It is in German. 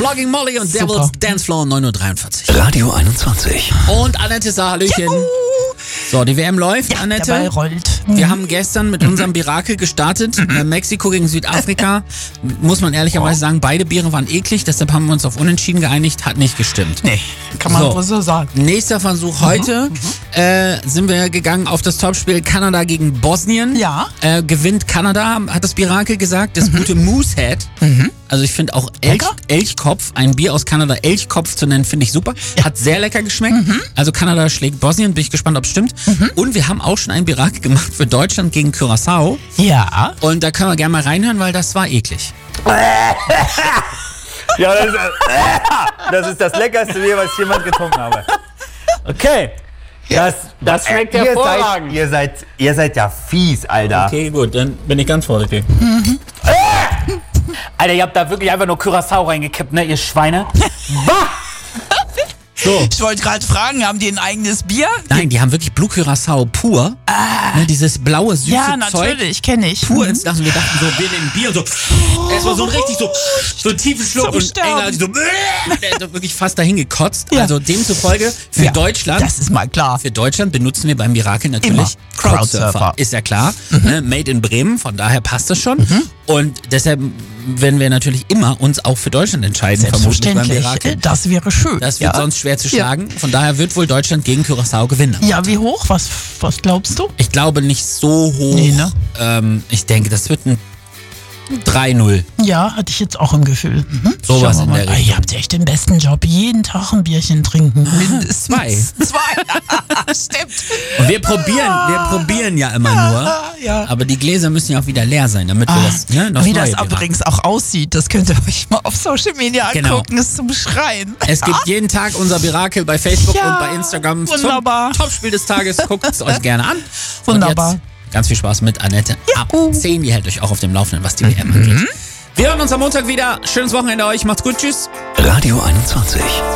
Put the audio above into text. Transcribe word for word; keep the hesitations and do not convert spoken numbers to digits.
Flogging Molly und Super. Devil's Dancefloor neun Uhr dreiundvierzig. Radio einundzwanzig. Und Annette sagt Hallöchen. So, die W M läuft, Ja, Annette. der Ball rollt. Wir haben gestern mit unserem Mirakel gestartet. Äh, Mexiko gegen Südafrika. Muss man ehrlicherweise sagen, beide Biere waren eklig. Deshalb haben wir uns auf Unentschieden geeinigt. Hat nicht gestimmt. Nee, kann man So. wohl so sagen. Nächster Versuch heute. Äh, sind wir gegangen auf das Topspiel Kanada gegen Bosnien. Ja. Äh, gewinnt Kanada, hat das Mirakel gesagt. Das gute Moosehead. Also ich finde auch Elch, Lecker. Elchkopf, ein Bier aus Kanada, Elchkopf zu nennen, finde ich super. Hat sehr lecker geschmeckt. Also Kanada schlägt Bosnien, bin ich gespannt, ob es stimmt. Und wir haben auch schon ein Mirakel gemacht für Deutschland gegen Curaçao. Ja. Und da können wir gerne mal reinhören, weil das war eklig. Ja, das ist, das ist das leckerste Bier, was ich jemals getrunken habe. Okay. Das, das schmeckt ihr hervorragend. Seid, ihr, seid, ihr seid ja fies, Alter. Okay, gut, dann bin ich ganz vorsichtig. Alter, ihr habt da wirklich einfach nur Curaçao reingekippt, ne, ihr Schweine? Bah! So. Ich wollte gerade fragen, haben die ein eigenes Bier? Nein, die haben wirklich Blue Curaçao pur. Ne, dieses blaue, süße Ja, Zeug. natürlich, kenne ich. Pur ins Glas und wir dachten so, wir nehmen Bier und so. Erstmal so ein richtig so, so einen tiefen Schluck Zum und Sterben. Engel so, der hat so wirklich fast dahin gekotzt. Ja. Also demzufolge für Ja, Deutschland. Das ist mal klar. Für Deutschland benutzen wir beim Mirakel natürlich Immer. Crowdsurfer. Crowdsurfer. Ist ja klar. Ne? Made in Bremen, von daher passt das schon. Und deshalb werden wir natürlich immer uns auch für Deutschland entscheiden, vermutlich beim Selbstverständlich. Mirakel. Das wäre schön. Das wird ja. sonst schwer zu Ja. schlagen. Von daher wird wohl Deutschland gegen Curaçao gewinnen. Ja, wie hoch? Was, was glaubst du? Ich glaube nicht so hoch. Nee, ne? ähm, ich denke, das wird ein drei null. Ja, hatte ich jetzt auch im Gefühl. Mhm. Sowas Schauen wir in der mal. Ah, Richtung. Ihr habt echt den besten Job. Jeden Tag ein Bierchen trinken. Mindestens zwei. Zwei. Stimmt. Und wir probieren, wir probieren ja immer nur. Ja. Aber die Gläser müssen ja auch wieder leer sein, damit wir Ah, das, ne, noch wie neue das Bier übrigens auch aussieht, das könnt ihr euch mal auf Social Media Genau. angucken, ist zum Schreien. Es gibt jeden Tag unser Mirakel bei Facebook Ja, und bei Instagram wunderbar. zum Topspiel des Tages. Guckt es euch gerne an. Wunderbar. Und jetzt ganz viel Spaß mit Annette. Ab zehn, die hält euch auch auf dem Laufenden, was die W M Mhm. angeht. Wir hören uns am Montag wieder. Schönes Wochenende euch. Macht's gut. Tschüss. Radio einundzwanzig.